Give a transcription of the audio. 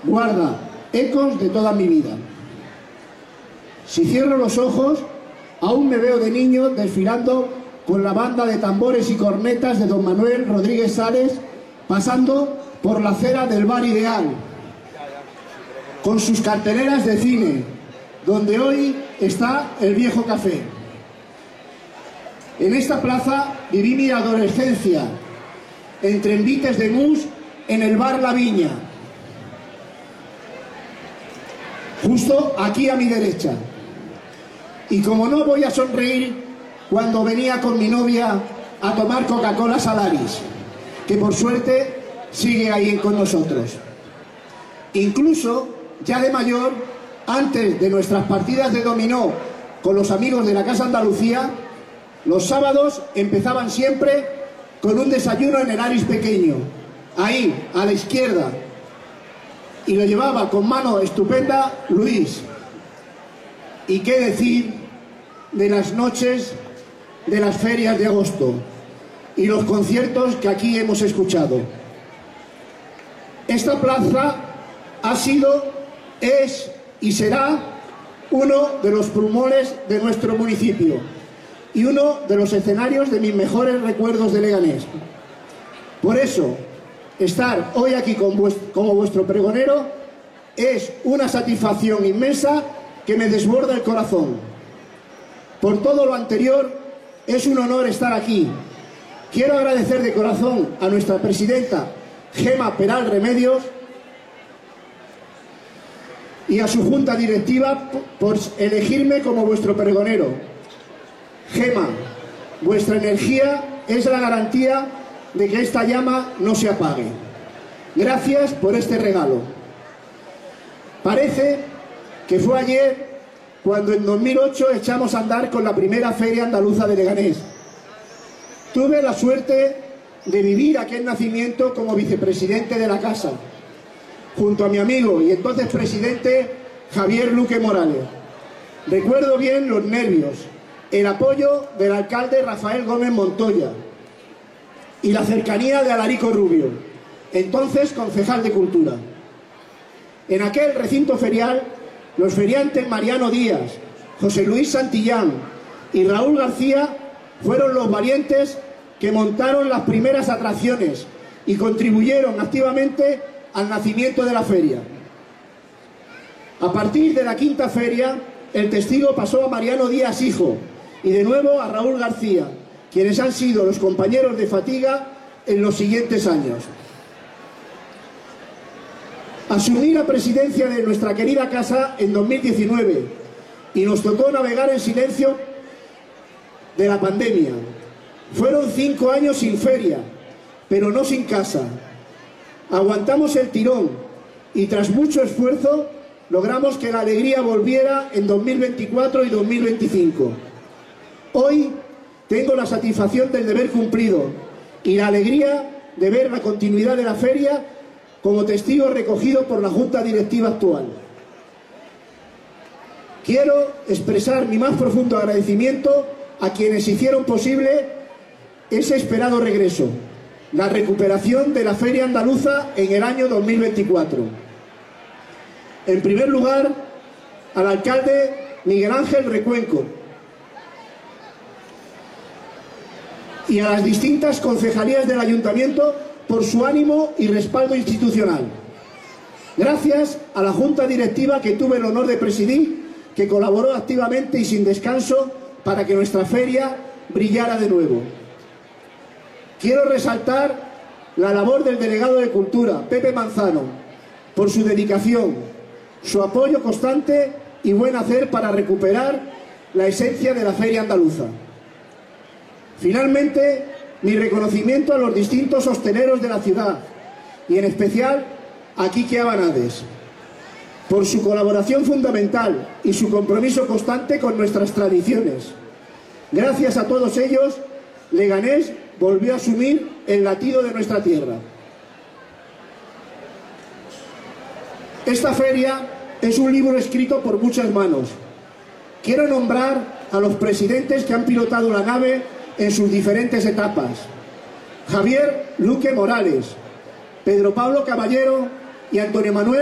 guarda ecos de toda mi vida. Si cierro los ojos, aún me veo de niño desfilando con la banda de tambores y cornetas de don Manuel Rodríguez Sales, pasando por la acera del Bar Ideal, con sus carteleras de cine, donde hoy está el Viejo Café. En esta plaza viví mi adolescencia, entre envites de mus en el bar La Viña, justo aquí a mi derecha. Y como no voy a sonreír cuando venía con mi novia a tomar Coca-Cola Salaris, que por suerte sigue ahí con nosotros. Incluso, ya de mayor, antes de nuestras partidas de dominó con los amigos de la Casa Andalucía, los sábados empezaban siempre con un desayuno en el Aris pequeño, ahí, a la izquierda, y lo llevaba con mano estupenda Luis. ¿Y qué decir de las noches de las ferias de agosto y los conciertos que aquí hemos escuchado? Esta plaza ha sido, es y será uno de los pulmones de nuestro municipio y uno de los escenarios de mis mejores recuerdos de Leganés. Por eso, estar hoy aquí como vuestro pregonero es una satisfacción inmensa que me desborda el corazón. Por todo lo anterior, es un honor estar aquí. Quiero agradecer de corazón a nuestra presidenta Gema Peral Remedios y a su junta directiva por elegirme como vuestro pregonero. Gema, vuestra energía es la garantía de que esta llama no se apague. Gracias por este regalo. Parece que fue ayer cuando en 2008 echamos a andar con la primera Feria Andaluza de Leganés. Tuve la suerte de vivir aquel nacimiento como vicepresidente de la casa, junto a mi amigo y entonces presidente Javier Luque Morales. Recuerdo bien los nervios, el apoyo del alcalde Rafael Gómez Montoya y la cercanía de Alarico Rubio, entonces concejal de Cultura. En aquel recinto ferial, los feriantes Mariano Díaz, José Luis Santillán y Raúl García fueron los valientes que montaron las primeras atracciones y contribuyeron activamente al nacimiento de la feria. A partir de la quinta feria, el testigo pasó a Mariano Díaz hijo y de nuevo a Raúl García, quienes han sido los compañeros de fatiga en los siguientes años. Asumí la presidencia de nuestra querida casa en 2019 y nos tocó navegar en silencio de la pandemia. Fueron 5 años sin feria, pero no sin casa. Aguantamos el tirón y tras mucho esfuerzo logramos que la alegría volviera en 2024 y 2025. Hoy tengo la satisfacción del deber cumplido y la alegría de ver la continuidad de la feria como testigo recogido por la Junta Directiva actual. Quiero expresar mi más profundo agradecimiento a quienes hicieron posible ese esperado regreso, la recuperación de la Feria Andaluza en el año 2024. En primer lugar, al alcalde Miguel Ángel Recuenco y a las distintas concejalías del ayuntamiento por su ánimo y respaldo institucional. Gracias a la Junta Directiva que tuve el honor de presidir, que colaboró activamente y sin descanso para que nuestra feria brillara de nuevo. Quiero resaltar la labor del delegado de Cultura, Pepe Manzano, por su dedicación, su apoyo constante y buen hacer para recuperar la esencia de la Feria Andaluza. Finalmente, mi reconocimiento a los distintos hosteleros de la ciudad y en especial a Quique Abanades por su colaboración fundamental y su compromiso constante con nuestras tradiciones. Gracias a todos ellos, Leganés volvió a asumir el latido de nuestra tierra. Esta feria es un libro escrito por muchas manos. Quiero nombrar a los presidentes que han pilotado la nave en sus diferentes etapas: Javier Luque Morales, Pedro Pablo Caballero y Antonio Manuel